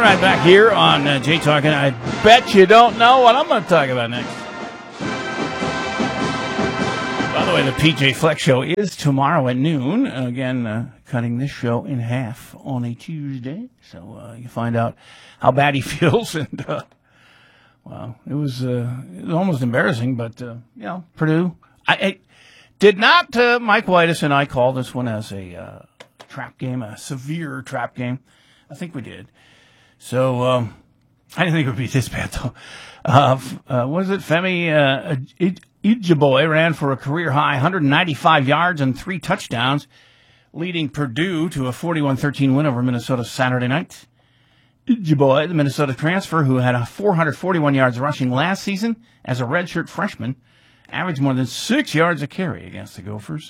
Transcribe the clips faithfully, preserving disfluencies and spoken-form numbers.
right back here on uh, Jay Talking. I bet you don't know what I'm going to talk about next. By the way, the P J Flex Show is tomorrow at noon. Again, uh, cutting this show in half on a Tuesday. So uh, you find out how bad he feels. And, uh, well, it was, uh, it was almost embarrassing. But, uh, you know, Purdue. I, I did not, uh, Mike Whitus and I call this one as a uh, trap game, a severe trap game. I think we did. So, um, I didn't think it would be this bad, though. Uh, uh, what is it? Femi uh, Ijiboy ran for a career-high one hundred ninety-five yards and three touchdowns, leading Purdue to a forty-one thirteen win over Minnesota Saturday night. Ijiboy, the Minnesota transfer, who had four hundred forty-one yards rushing last season as a redshirt freshman, averaged more than six yards a carry against the Gophers.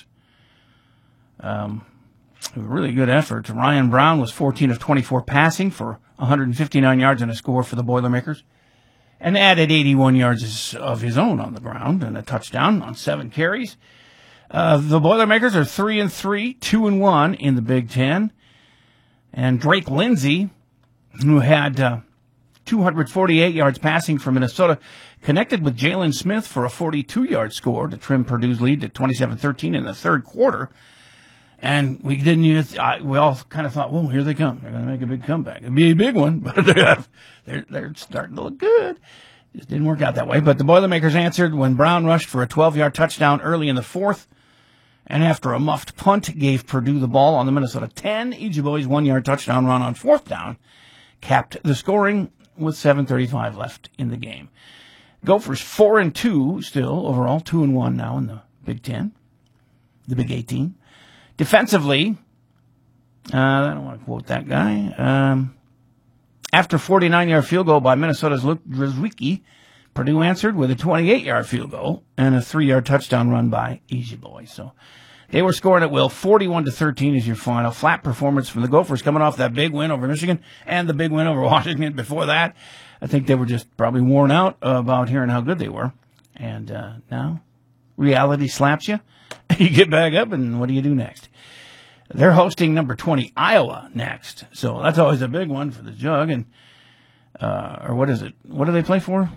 Um... A really good effort. Ryan Brown was fourteen of twenty-four passing for one hundred fifty-nine yards and a score for the Boilermakers, and added eighty-one yards of his own on the ground and a touchdown on seven carries. Uh, the Boilermakers are three and three, two and one in the Big Ten, and Drake Lindsey, who had uh, two hundred forty-eight yards passing for Minnesota, connected with Jalen Smith for a forty-two-yard score to trim Purdue's lead to twenty-seven thirteen in the third quarter. And we didn't use, uh, we all kind of thought, well, here they come. They're going to make a big comeback. It'd be a big one, but they're, they're, they're starting to look good. Just didn't work out that way. But the Boilermakers answered when Brown rushed for a twelve-yard touchdown early in the fourth. And after a muffed punt gave Purdue the ball on the Minnesota ten, Ijiboy's one-yard touchdown run on fourth down capped the scoring with seven thirty-five left in the game. Gophers four and two still overall, two and one now in the Big Ten, the Big eighteen. Defensively, uh, I don't want to quote that guy. Um, after a forty-nine-yard field goal by Minnesota's Luke Drzwicki, Purdue answered with a twenty-eight-yard field goal and a three-yard touchdown run by Ijiboy. So they were scoring at will. forty-one to thirteen is your final. Flat performance from the Gophers coming off that big win over Michigan and the big win over Washington before that. I think they were just probably worn out about hearing how good they were. And uh, now reality slaps you. You get back up, and what do you do next? They're hosting number twenty, Iowa, next. So that's always a big one for the Jug. And uh, or what is it? What do they play for?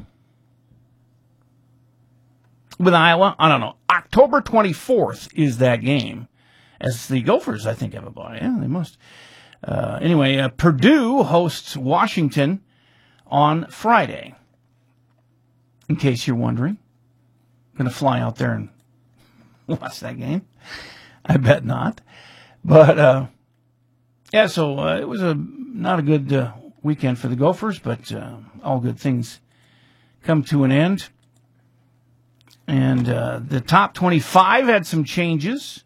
With Iowa? I don't know. October twenty-fourth is that game. As the Gophers, I think, have a bye. Yeah, they must. Uh, anyway, uh, Purdue hosts Washington on Friday. In case you're wondering. Going to fly out there and watch that game? I bet not. But, uh, yeah, so uh, it was a not a good uh, weekend for the Gophers, but uh, all good things come to an end. And uh, the top twenty-five had some changes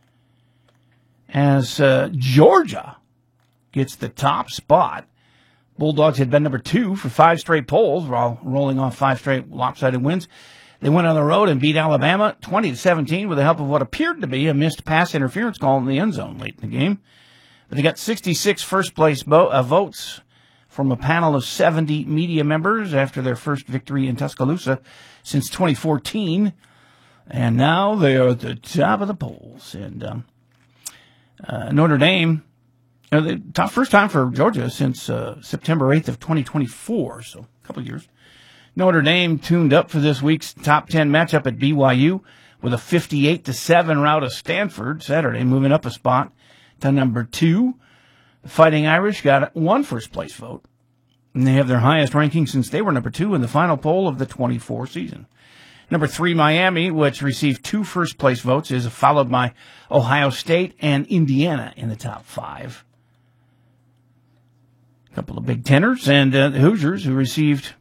as uh, Georgia gets the top spot. Bulldogs had been number two for five straight polls while rolling off five straight lopsided wins. They went on the road and beat Alabama twenty to seventeen with the help of what appeared to be a missed pass interference call in the end zone late in the game. But they got sixty-six first-place bo- uh, votes from a panel of seventy media members after their first victory in Tuscaloosa since twenty fourteen. And now they are at the top of the polls. And um, uh, Notre Dame, you know, the top, first time for Georgia since uh, September eighth of twenty twenty-four, so a couple of years. Notre Dame tuned up for this week's top ten matchup at B Y U with a fifty-eight to seven rout of Stanford Saturday, moving up a spot to number two. The Fighting Irish got one first-place vote, and they have their highest ranking since they were number two in the final poll of the twenty-four season. Number three, Miami, which received two first-place votes, is followed by Ohio State and Indiana in the top five. A couple of Big Teners, and uh, the Hoosiers, who received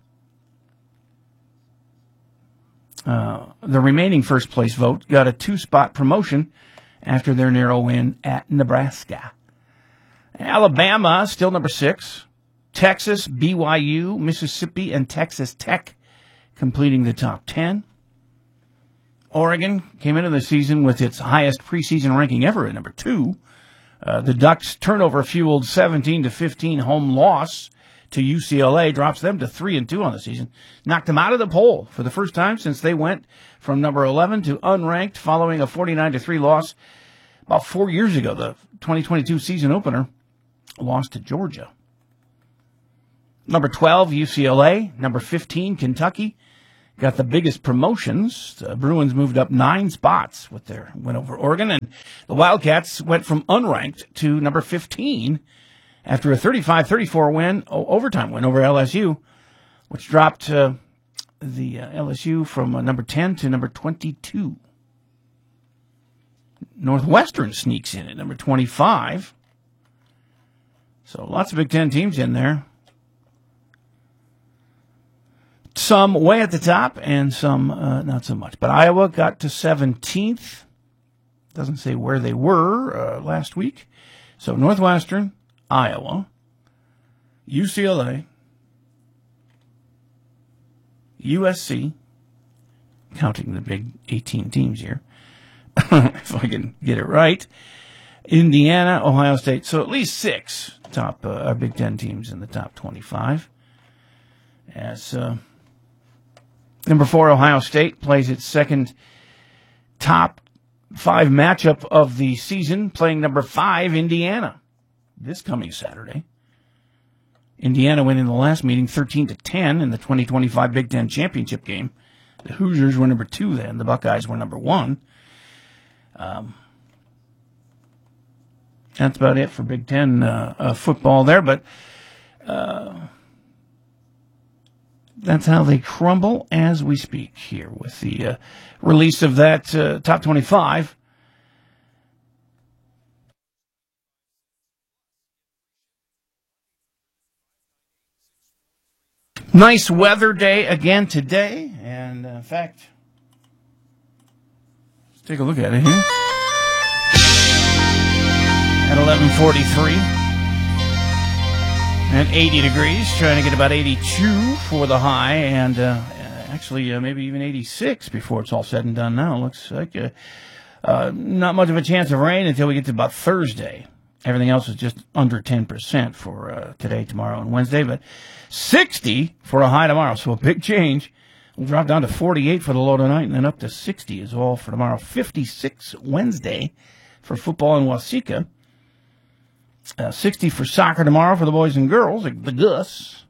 Uh, the remaining first-place vote, got a two-spot promotion after their narrow win at Nebraska. Alabama, still number six. Texas, B Y U, Mississippi, and Texas Tech completing the top ten. Oregon came into the season with its highest preseason ranking ever at number two. Uh, the Ducks' turnover-fueled seventeen to fifteen home loss to U C L A drops them to three and two on the season. Knocked them out of the poll for the first time since they went from number eleven to unranked following a forty-nine to three loss about four years ago. The twenty twenty-two season opener lost to Georgia. Number twelve, U C L A. Number fifteen, Kentucky. Got the biggest promotions. The Bruins moved up nine spots with their win over Oregon, and the Wildcats went from unranked to number fifteen after a thirty-five thirty-four win, overtime win over L S U, which dropped uh, the uh, L S U from uh, number ten to number twenty-two. Northwestern sneaks in at number twenty-five. So lots of Big Ten teams in there. Some way at the top and some uh, not so much. But Iowa got to seventeenth. Doesn't say where they were uh, last week. So Northwestern, Iowa, U C L A, U S C, counting the big eighteen teams here, if I can get it right, Indiana, Ohio State. So at least six top uh, Big Ten teams in the top twenty-five. As uh, number four, Ohio State plays its second top five matchup of the season, playing number five, Indiana, this coming Saturday. Indiana went in the last meeting thirteen to ten in the twenty twenty-five Big Ten championship game. The Hoosiers were number two then. The Buckeyes were number one. Um, that's about it for Big Ten uh, uh, football there, but uh, that's how they crumble as we speak here with the uh, release of that uh, top twenty-five. Nice weather day again today, and uh, in fact, let's take a look at it here. At eleven forty-three, and eighty degrees, trying to get about eighty-two for the high, and uh, actually uh, maybe even eighty-six before it's all said and done now. Looks like uh, uh, not much of a chance of rain until we get to about Thursday. Everything else is just under ten percent for uh, today, tomorrow, and Wednesday, but sixty for a high tomorrow, so a big change. We'll drop down to forty-eight for the low tonight, and then up to sixty is all for tomorrow. fifty-six Wednesday for football in Waseca. Uh, sixty for soccer tomorrow for the boys and girls. The Gus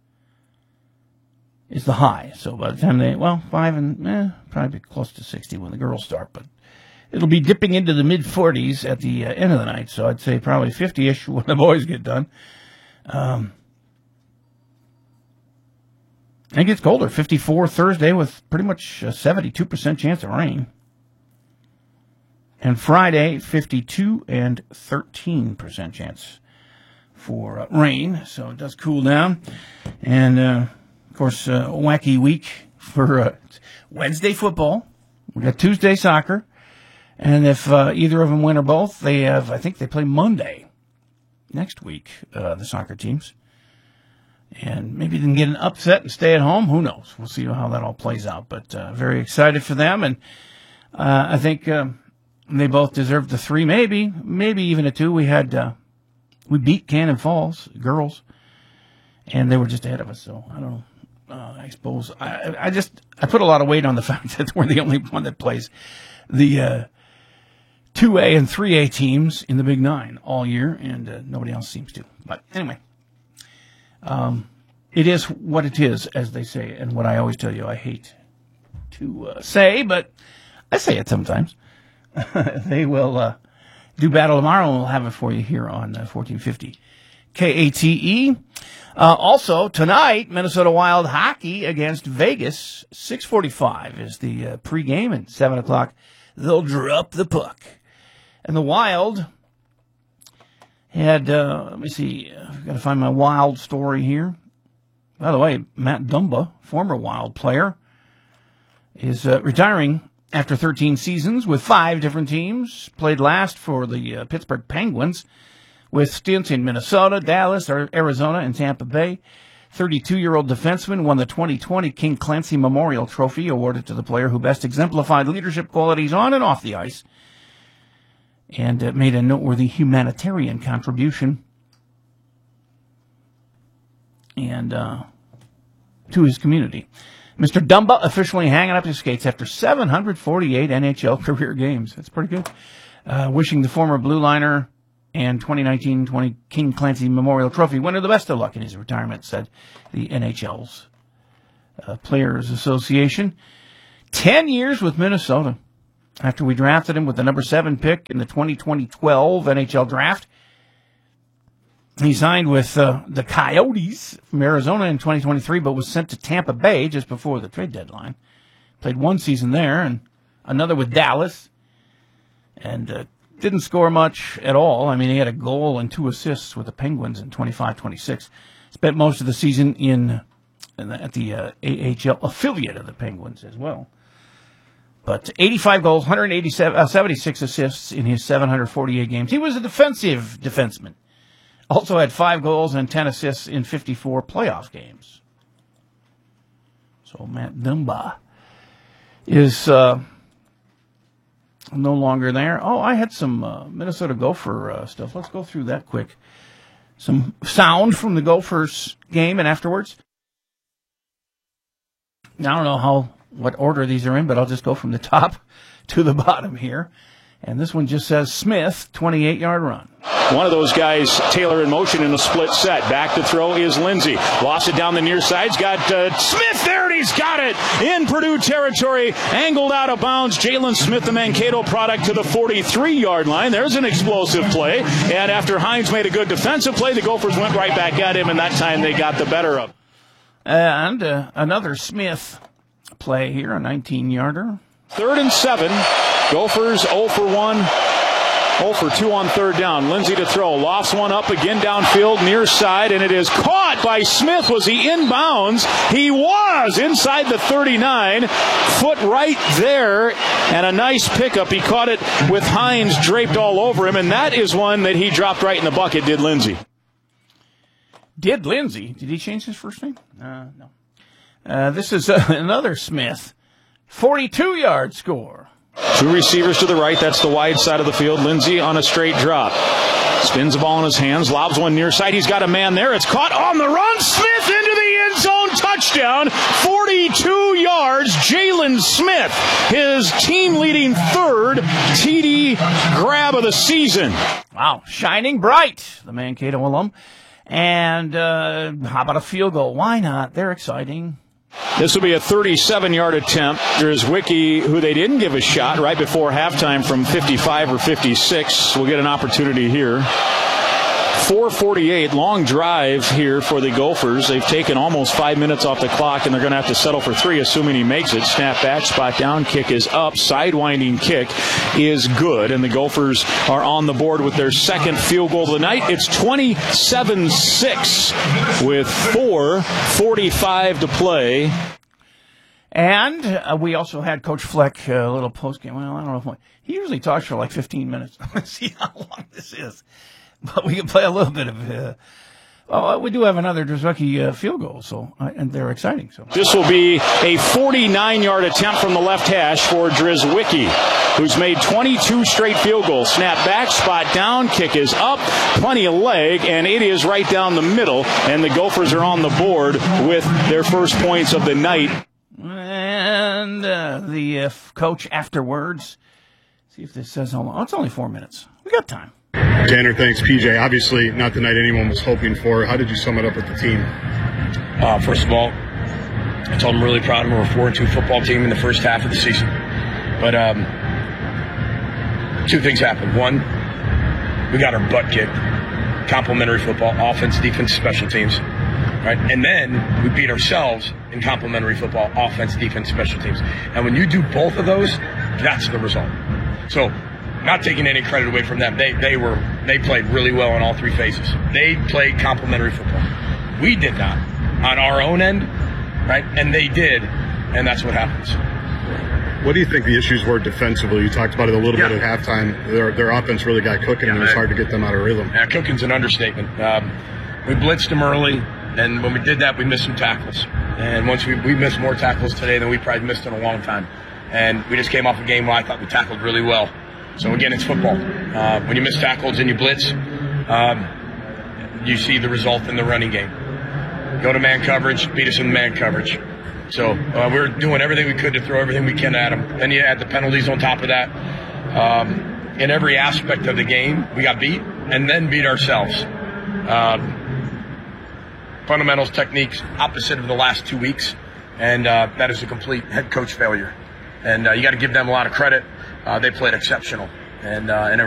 is the high. So by the time they, well, five and, eh, probably close to sixty when the girls start, but it'll be dipping into the mid-forties at the uh, end of the night, so I'd say probably fifty-ish when the boys get done. Um, and it gets colder. fifty-four Thursday with pretty much a seventy-two percent chance of rain. And Friday, fifty-two and thirteen percent chance for uh, rain, so it does cool down. And, uh, of course, uh, wacky week for uh, Wednesday football. We got Tuesday soccer. And if uh, either of them win or both, they have, I think they play Monday next week, uh, the soccer teams. And maybe they can get an upset and stay at home. Who knows? We'll see how that all plays out. But uh, very excited for them. And uh, I think uh, they both deserve the three, maybe, maybe even a two. We had, uh, we beat Cannon Falls, girls, and they were just ahead of us. So I don't know. Uh, I suppose I, I just, I put a lot of weight on the fact that we're the only one that plays the uh, two A and three A teams in the Big Nine all year, and uh, nobody else seems to. But anyway, um, it is what it is, as they say, and what I always tell you I hate to uh, say, but I say it sometimes. They will uh, do battle tomorrow, and we'll have it for you here on uh, fourteen fifty K A T E. Uh, also, tonight, Minnesota Wild hockey against Vegas. six forty-five is the uh, pregame, and seven o'clock they'll drop the puck. And the Wild had, uh, let me see, I've got to find my Wild story here. By the way, Matt Dumba, former Wild player, is uh, retiring after thirteen seasons with five different teams. Played last for the uh, Pittsburgh Penguins, with stints in Minnesota, Dallas, Arizona, and Tampa Bay. thirty-two-year-old defenseman won the twenty twenty King Clancy Memorial Trophy, awarded to the player who best exemplified leadership qualities on and off the ice, and uh, made a noteworthy humanitarian contribution and uh, to his community. Mister Dumba officially hanging up his skates after seven hundred forty-eight N H L career games. That's pretty good. Uh, wishing the former Blue Liner and twenty nineteen twenty King Clancy Memorial Trophy winner. The best of luck in his retirement, said the N H L's uh, Players Association. Ten years with Minnesota after we drafted him with the number seven pick in the twenty twelve N H L draft. He signed with uh, the Coyotes from Arizona in twenty twenty-three, but was sent to Tampa Bay just before the trade deadline. Played one season there and another with Dallas, and uh, didn't score much at all. I mean, he had a goal and two assists with the Penguins in twenty-five twenty-six. Spent most of the season in, in the, at the uh, A H L affiliate of the Penguins as well. But eighty-five goals, one hundred eighty-seven, uh, seventy-six assists in his seven hundred forty-eight games. He was a defensive defenseman. Also had five goals and ten assists in fifty-four playoff games. So Matt Dumba is uh, no longer there. Oh, I had some uh, Minnesota Gopher uh, stuff. Let's go through that quick. Some sound from the Gophers game and afterwards. Now, I don't know how what order these are in, but I'll just go from the top to the bottom here. And this one just says Smith, twenty-eight-yard run. One of those guys, Taylor in motion in a split set. Back to throw is Lindsay. Lost it down the near side. He's got uh, Smith there, and he's got it in Purdue territory. Angled out of bounds. Jalen Smith, the Mankato product, to the forty-three-yard line. There's an explosive play. And after Hines made a good defensive play, the Gophers went right back at him, and that time they got the better of. And uh, another Smith play here, a nineteen-yarder. Third and seven. Gophers oh for one, oh for two on third down. Lindsay to throw. Lofts one up again downfield, near side, and it is caught by Smith. Was he inbounds? He was inside the thirty-nine. Foot right there, and a nice pickup. He caught it with Hines draped all over him, and that is one that he dropped right in the bucket, did Lindsay. Did Lindsay? Did he change his first name? Uh, no. Uh, this is uh, another Smith. forty-two-yard score. Two receivers to the right. That's the wide side of the field. Lindsay on a straight drop. Spins the ball in his hands. Lobs one near side. He's got a man there. It's caught on the run. Smith into the end zone. Touchdown. forty-two yards. Jalen Smith, his team-leading third T D grab of the season. Wow. Shining bright, the Mankato alum. And uh, how about a field goal? Why not? They're exciting. This will be a thirty-seven-yard attempt. There's Wiki, who they didn't give a shot right before halftime from fifty-five or fifty-six. We'll get an opportunity here. four forty-eight, long drive here for the Gophers. They've taken almost five minutes off the clock, and they're going to have to settle for three, assuming he makes it. Snap back, spot down, kick is up. Sidewinding kick is good, and the Gophers are on the board with their second field goal of the night. It's twenty-seven six with four forty-five to play. And uh, we also had Coach Fleck, uh, a little post-game. Well, I don't know if he usually talks for like fifteen minutes. Let's see how long this is. But we can play a little bit of uh, well, we do have another Drzucki uh, field goal, so uh, and they're exciting. So this will be a forty-nine-yard attempt from the left hash for Drzucki, who's made twenty-two straight field goals. Snap back, spot down, kick is up, plenty of leg, and it is right down the middle. And the Gophers are on the board with their first points of the night. And uh, the uh, coach afterwards. See if this says how long. Oh, it's only four minutes. We got time. Tanner, thanks. P J, obviously not the night anyone was hoping for. How did you sum it up with the team? Uh, first of all, I told them I'm really proud of them. We're a four and two football team in the first half of the season. But um, two things happened. One, we got our butt kicked. Complementary football, offense, defense, special teams. Right? And then we beat ourselves in complementary football, offense, defense, special teams. And when you do both of those, that's the result. So, not taking any credit away from them. They they were they played really well in all three phases. They played complementary football. We did not on our own end, right? And they did, and that's what happens. What do you think the issues were defensively? You talked about it a little yeah. bit at halftime. Their their offense really got cooking, yeah, and it was hard to get them out of rhythm. Yeah, cooking's an understatement. Um, we blitzed them early, and when we did that, we missed some tackles. And once we we missed more tackles today than we probably missed in a long time. And we just came off a game where I thought we tackled really well. So, again, it's football. Uh, when you miss tackles and you blitz, um, you see the result in the running game. Go to man coverage, beat us in man coverage. So, uh, we're doing everything we could to throw everything we can at them. Then you add the penalties on top of that. Um, in every aspect of the game, we got beat. and then beat ourselves. Um, fundamentals, techniques, opposite of the last two weeks, and uh, that is a complete head coach failure. And uh, you got to give them a lot of credit. Uh, they played exceptional, and uh, and